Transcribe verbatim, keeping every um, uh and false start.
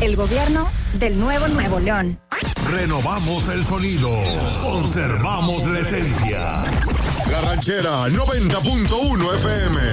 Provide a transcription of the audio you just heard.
El gobierno del nuevo Nuevo León. Renovamos el sonido. Conservamos la esencia. La Ranchera noventa punto uno F M.